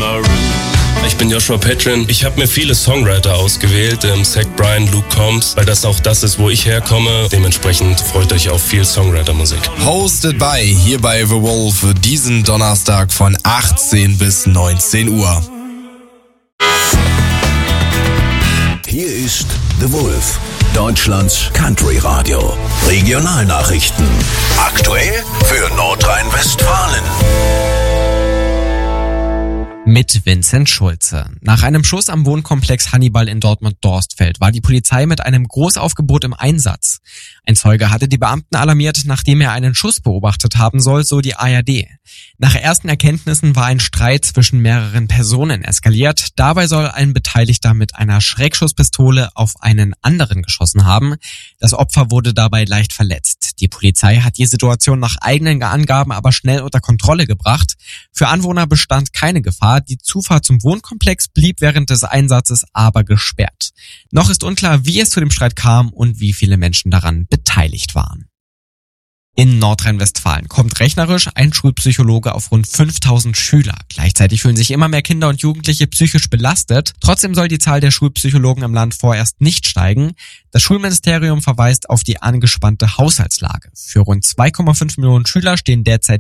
Ich bin Joshua Petrin. Ich habe mir viele Songwriter ausgewählt, Zach Bryan, Luke Combs, weil das auch das ist, wo ich herkomme. Dementsprechend freut euch auf viel Songwriter-Musik. Hosted by hier bei The Wolf diesen Donnerstag von 18 bis 19 Uhr. Hier ist The Wolf, Deutschlands Country-Radio. Regionalnachrichten. Aktuell für Nordrhein-Westfalen. Mit Vincent Schulze. Nach einem Schuss am Wohnkomplex Hannibal in Dortmund-Dorstfeld war die Polizei mit einem Großaufgebot im Einsatz. Ein Zeuge hatte die Beamten alarmiert, nachdem er einen Schuss beobachtet haben soll, so die ARD. Nach ersten Erkenntnissen war ein Streit zwischen mehreren Personen eskaliert. Dabei soll ein Beteiligter mit einer Schreckschusspistole auf einen anderen geschossen haben. Das Opfer wurde dabei leicht verletzt. Die Polizei hat die Situation nach eigenen Angaben aber schnell unter Kontrolle gebracht. Für Anwohner bestand keine Gefahr. Die Zufahrt zum Wohnkomplex blieb während des Einsatzes aber gesperrt. Noch ist unklar, wie es zu dem Streit kam und wie viele Menschen daran beteiligt waren. In Nordrhein-Westfalen kommt rechnerisch ein Schulpsychologe auf rund 5000 Schüler. Gleichzeitig fühlen sich immer mehr Kinder und Jugendliche psychisch belastet. Trotzdem soll die Zahl der Schulpsychologen im Land vorerst nicht steigen. Das Schulministerium verweist auf die angespannte Haushaltslage. Für rund 2,5 Millionen Schüler stehen derzeit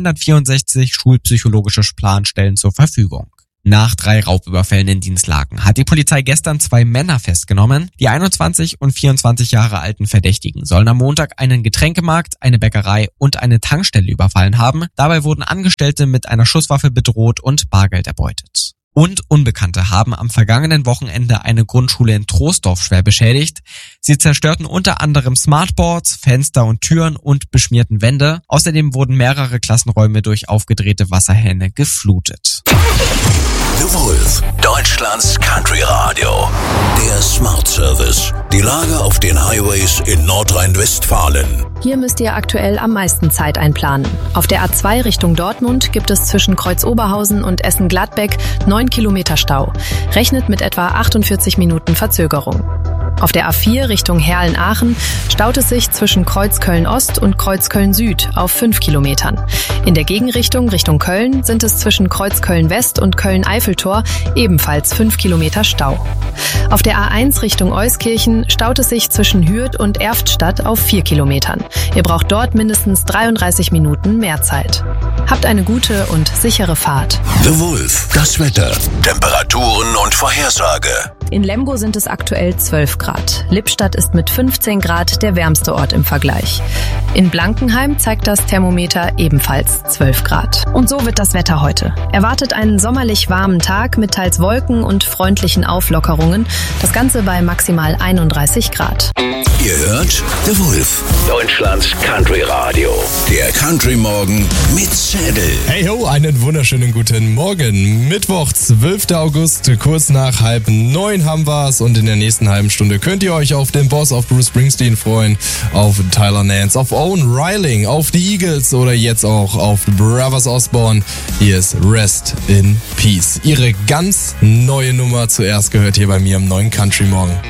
464 schulpsychologische Planstellen zur Verfügung. Nach 3 Raubüberfällen in Dienstlaken hat die Polizei gestern 2 Männer festgenommen. Die 21 und 24 Jahre alten Verdächtigen sollen am Montag einen Getränkemarkt, eine Bäckerei und eine Tankstelle überfallen haben. Dabei wurden Angestellte mit einer Schusswaffe bedroht und Bargeld erbeutet. Und Unbekannte haben am vergangenen Wochenende eine Grundschule in Troisdorf schwer beschädigt. Sie zerstörten unter anderem Smartboards, Fenster und Türen und beschmierten Wände. Außerdem wurden mehrere Klassenräume durch aufgedrehte Wasserhähne geflutet. The Wolf, Deutschlands Country Radio. Der Smart Service. Die Lage auf den Highways in Nordrhein-Westfalen. Hier müsst ihr aktuell am meisten Zeit einplanen. Auf der A2 Richtung Dortmund gibt es zwischen Kreuz-Oberhausen und Essen-Gladbeck 9 Kilometer Stau. Rechnet mit etwa 48 Minuten Verzögerung. Auf der A4 Richtung Herlen-Aachen staut es sich zwischen Kreuzköln-Ost und Kreuzköln-Süd auf 5 Kilometern. In der Gegenrichtung Richtung Köln sind es zwischen Kreuzköln-West und Köln-Eiffeltor ebenfalls 5 Kilometer Stau. Auf der A1 Richtung Euskirchen staut es sich zwischen Hürth und Erftstadt auf 4 Kilometern. Ihr braucht dort mindestens 33 Minuten mehr Zeit. Habt eine gute und sichere Fahrt. The Wolf, das Wetter, Temperaturen und Vorhersage. In Lemgo sind es aktuell 12 Grad. Lippstadt ist mit 15 Grad der wärmste Ort im Vergleich. In Blankenheim zeigt das Thermometer ebenfalls 12 Grad. Und so wird das Wetter heute. Erwartet einen sommerlich warmen Tag mit teils Wolken und freundlichen Auflockerungen. Das Ganze bei maximal 31 Grad. Ihr hört The Wolf, Deutschlands Country Radio. Der Country Morgen mit Zedel. Hey ho, einen wunderschönen guten Morgen. Mittwoch, 12. August, kurz nach 8:30 haben wir's. Und in der nächsten halben Stunde könnt ihr euch auf den Boss, auf Bruce Springsteen freuen, auf Tyler Nance, auf Owen Reiling, auf die Eagles oder jetzt auch auf Brothers Osborne. Hier ist Rest in Peace. Ihre ganz neue Nummer zuerst gehört hier bei mir im neuen Country Morgen.